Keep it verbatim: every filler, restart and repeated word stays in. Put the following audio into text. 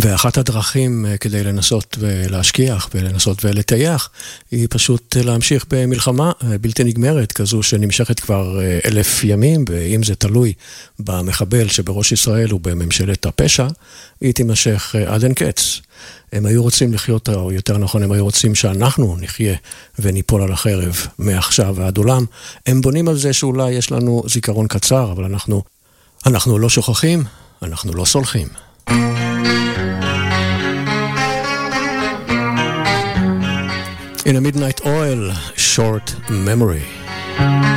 ואחת הדרכים כדי לנסות ולהשכיח ולנסות ולטייח היא פשוט להמשיך במלחמה בלתי נגמרת כזו שנמשכת כבר אלף ימים, ואם זה תלוי במחבל שבראש ישראל ובממשלת הפשע, היא תימשך עד אין קץ. הם היו רוצים לחיות, או יותר נכון, הם היו רוצים שאנחנו נחיה וניפול על החרב מעכשיו ועד עולם. הם בונים על זה שאולי יש לנו זיכרון קצר, אבל אנחנו, אנחנו לא שוכחים, אנחנו לא סולחים. In a midnight oil, short memory.